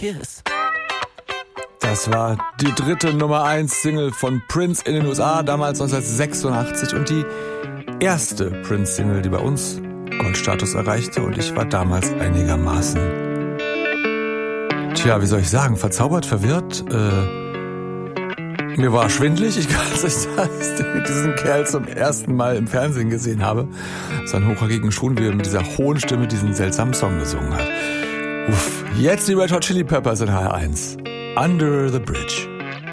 kiss. Das war die dritte Nummer 1 Single von Prince in den USA, damals 1986 und die erste Prince-Single, die bei uns Goldstatus erreichte, und ich war damals einigermaßen, wie soll ich sagen, verzaubert, verwirrt. Mir war schwindelig, ich kann es nicht sagen, dass ich diesen Kerl zum ersten Mal im Fernsehen gesehen habe. Seinen hochhackigen Schuhen, wie er mit dieser hohen Stimme diesen seltsamen Song gesungen hat. Uff, jetzt die Red Hot Chili Peppers in HR1. Under the Bridge.